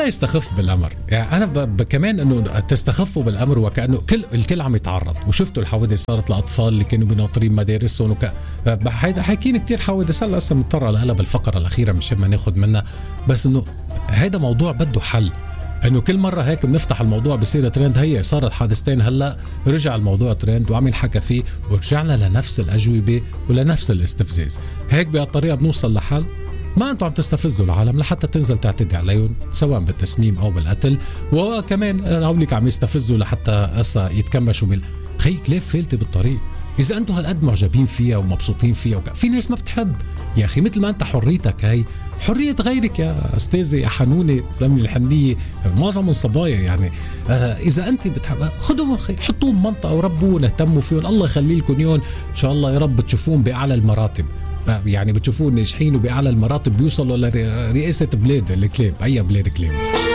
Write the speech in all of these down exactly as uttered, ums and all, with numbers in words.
ولا يستخف بالامر. يعني انا ب... ب... كمان انه تستخفوا بالامر وكانه كل الكل عم يتعرض. وشفتوا الحوادث صارت لاطفال اللي كانوا بناطرين مدارسهم وك... هيدا حاكين كتير حوادث. هلا هسه مضطر لها بالفقره الاخيره مش ما ناخذ منها، بس انه هيدا موضوع بده حل. انه كل مره هيك بنفتح الموضوع بصير ترند. هي صارت حادثتين هلا رجع الموضوع ترند وعم ينحكى فيه ورجعنا لنفس الاجوبه ولنفس الاستفزاز. هيك بهالطريقه بنوصل لحل؟ ما انتم عم تستفزوا العالم لحتى تنزل تعتدي عليهم سواء بالتسميم او بالقتل، وكمان هوليك عم يستفزوا لحتى هسه يتكمشوا بال خي كليب فيلتي بالطريق. اذا انتم هالقد معجبين فيها ومبسوطين فيها وك... في ناس ما بتحب يا اخي. مثل ما انت حريتك هي حريه غيرك يا استاذي يا حنونه تسمي الحنيه معظم الصبايا. يعني آه اذا انت بتحب خذوهم خي حطوهم منطقه وربوهم اهتموا فيهم. الله يخلي لكم يون ان شاء الله يا رب تشوفون باعلى المراتب. يعني بتشوفون ناجحين وباعلى المراتب بيوصلوا لرئاسه بلاد الكليب. اي بلاد كليب.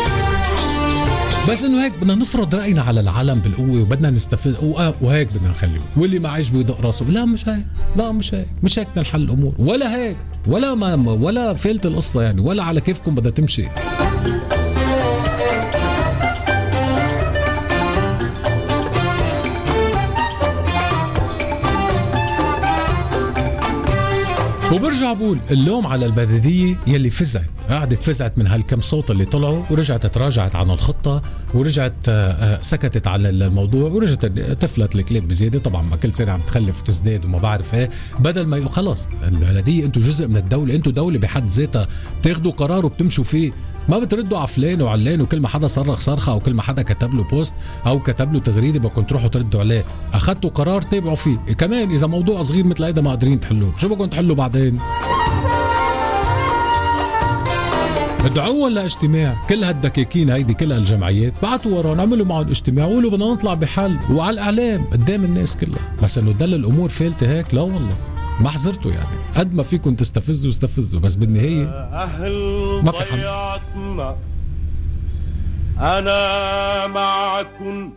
بس انه هيك بدنا نفرض راينا على العالم بالقوه وبدنا نستفيد وهيك بدنا نخليه. واللي ما عجبه يدق راسه. لا مش هيك، لا مش هيك، مش هيك نحل الامور ولا هيك ولا ما ولا فيلت القصه يعني ولا على كيفكم بدها تمشي. وبرجع بقول اللوم على البلدية يلي فزعت قعدت فزعت من هالكم صوت اللي طلعوا ورجعت تراجعت عن الخطة ورجعت سكتت على الموضوع ورجعت تفلت الكليب بزيادة. طبعا ما كل سنة عم تخلف وتزداد وما بعرف ايه. بدل ما يقول خلص البلدية انتوا جزء من الدولة، انتوا دولة بحد ذاتها تاخدوا قرار وبتمشوا فيه. ما بتردوا عفلين وعلين وكل ما حدا صرخ صرخة او كل ما حدا كتب له بوست او كتب له تغريدة بدكم تروحوا تردوا عليه. اخذتوا قرار تابعوا فيه. كمان اذا موضوع صغير مثل هيدا ما قادرين تحلوه شو بدكم تحلوا بعدين؟ ادعوهم لاجتماع. كل هالدكاكين هيدي كل هالجمعيات بعتوا وراهم عملوا معهم اجتماع وقولوا بدنا نطلع بحل وعلى الاعلام قدام الناس كلها. بس انه تدل الامور فيلته هيك لا والله ما حزرتوا. يعني قد ما فيكم تستفزوا استفزوا بس بالنهايه ما في حل. انا معكم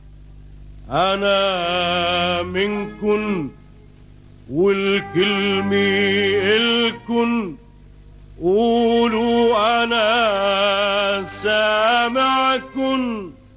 انا منكم والكلمه الكن قولوا أنا سامعكن.